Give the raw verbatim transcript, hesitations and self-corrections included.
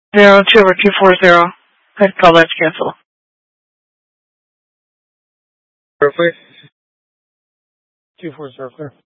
Zero two over two four zero. Good call, let's cancel. Please. two four zero, clear.